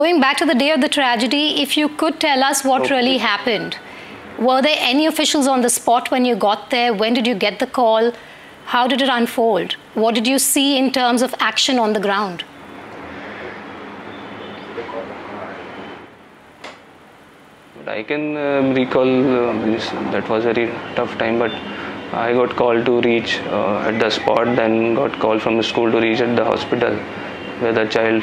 Going back to the day of the tragedy, if you could tell us what really happened. Were there any officials on the spot when you got there? When did you get the call? How did it unfold? What did you see in terms of action on the ground? I can recall that was a very tough time, but I got called to reach at the spot, then got called from the school to reach at the hospital where the child